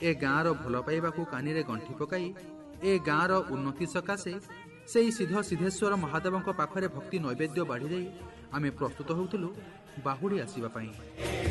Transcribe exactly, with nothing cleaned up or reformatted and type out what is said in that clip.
ଏ ଗାଁର ଭଲ ପାଇବାକୁ କାନିରେ ଗଣ୍ଠି ପକାଇ ଏ ଗାଁର ଉନ୍ନତି ସକାଶେ ସେହି ସିଦ୍ଧ ସିଦ୍ଧେଶ୍ୱର ମହାଦେବଙ୍କ ପାଖରେ ଭକ୍ତି ନୈବେଦ୍ୟ ବାଢ଼ି ଦେଇ ଆମେ ପ୍ରସ୍ତୁତ ହେଉଥିଲୁ ବାହୁଡ଼ି ଆସିବା ପାଇଁ।